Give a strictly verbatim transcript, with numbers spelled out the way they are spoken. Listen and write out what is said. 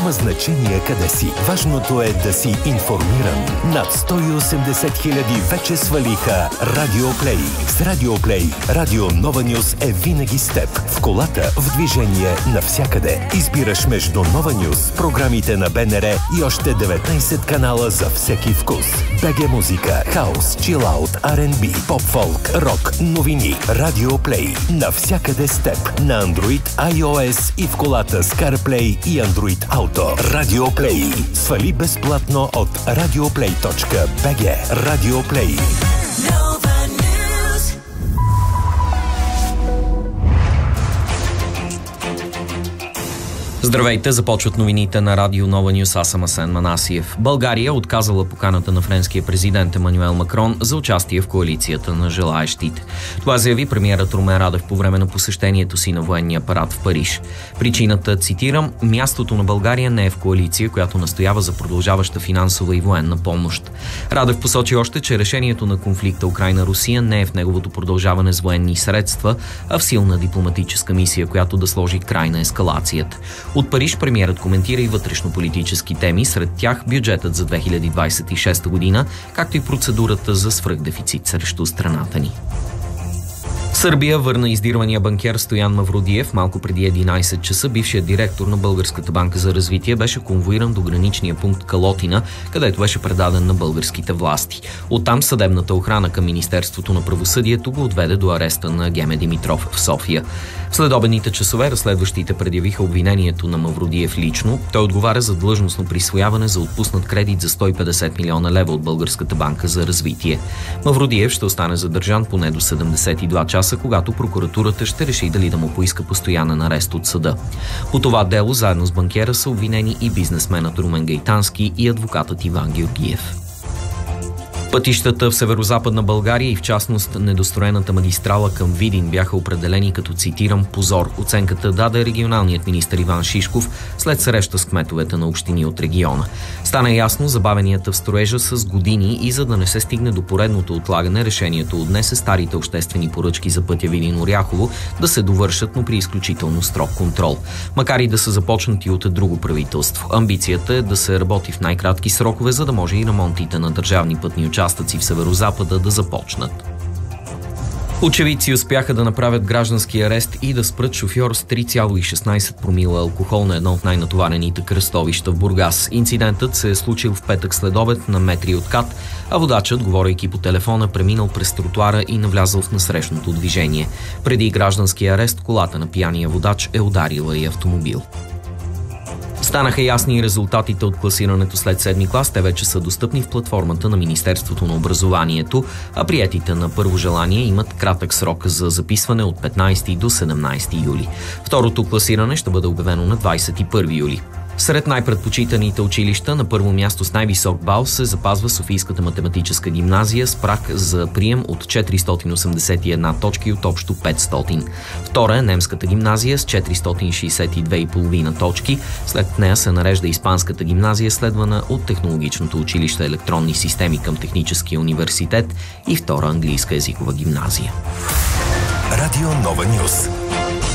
Няма значение къде си. Важното е да си информиран. Над сто и осемдесет хиляди вече свалиха Радио Плей. С Радио Плей, Радио Нова Нюз е винаги с теб. В колата, в движение, навсякъде. Избираш между Нова Нюз, програмите на БНР и още деветнайсет канала за всеки вкус. БГ музика, хаус, чилаут, Ар енд Би, поп-фолк, рок, новини. Радио Плей. Навсякъде с теб. На Android, iOS и в колата с CarPlay и Android Auto. Радио Плей. Свали безплатно от радиоплей точка би джи. Радио Плей. Здравейте, започват новините на Радио Нова Нюз. Аз съм Асен Манасиев. България отказала поканата на френския президент Емануел Макрон за участие в коалицията на желаещите. Това заяви премиерът Румен Радев по време на посещението си на военния апарат в Париж. Причината, цитирам, мястото на България не е в коалиция, която настоява за продължаваща финансова и военна помощ. Радев посочи още, че решението на конфликта Украйна-Русия не е в неговото продължаване с военни средства, а в силна дипломатическа мисия, която да сложи край на ескалацията. От Париж премиерът коментира и вътрешно-политически теми, сред тях бюджетът за две хиляди двадесет и шеста година, както и процедурата за свръхдефицит срещу страната ни. Сърбия върна издирвания банкер Стоян Мавродиев. Малко преди единайсет часа бившият директор на Българската банка за развитие беше конвоиран до граничния пункт Калотина, където беше предаден на българските власти. Оттам съдебната охрана към Министерството на правосъдието го отведе до ареста на Геме Димитров в София. В следобедните часове разследващите предявиха обвинението на Мавродиев лично. Той отговаря за длъжностно присвояване за отпуснат кредит за сто и петдесет милиона лева от Българската банка за развитие. Мавродиев ще остане задържан поне до седемдесет и два часа, когато прокуратурата ще реши дали да му поиска постоянен арест от съда. По това дело заедно с банкера са обвинени и бизнесменът Румен Гейтански и адвокатът Иван Георгиев. Пътищата в северозападна България и в частност недостроената магистрала към Видин бяха определени като, цитирам, позор. Оценката даде регионалният министър Иван Шишков след среща с кметовете на общини от региона. Стана ясно, забавенията в строежа са с години и за да не се стигне до поредното отлагане, решението отнесе старите обществени поръчки за пътя Видин-Оряхово да се довършат, но при изключително строг контрол. Макар и да са започнати от друго правителство. Амбицията е да се работи в най-кратки срокове, за да може и ремонтите на държавни пътни участъци в северозапада да започнат. Очевидци успяха да направят граждански арест и да спрат шофьор с три цяло и шестнайсет промила алкохол на едно от най-натоварените кръстовища в Бургас. Инцидентът се е случил в петък следобед на метри от КАТ, а водачът, говорейки по телефона, преминал през тротуара и навлязъл в насрещното движение. Преди гражданския арест колата на пияния водач е ударила и автомобил. Станаха ясни резултатите от класирането след седми клас. Те вече са достъпни в платформата на Министерството на образованието, а приетите на първо желание имат кратък срок за записване от петнайсети до седемнайсети юли. Второто класиране ще бъде обявено на двайсет и първи юли. Сред най-предпочитаните училища на първо място с най-висок бал се запазва Софийската математическа гимназия с праг за прием от четиристотин осемдесет и една точки от общо петстотин. Втора е немската гимназия с четиристотин шейсет и две и половина точки. След нея се нарежда Испанската гимназия, следвана от Технологичното училище електронни системи към Техническия университет и втора английска езикова гимназия. Радио Нова Нюз.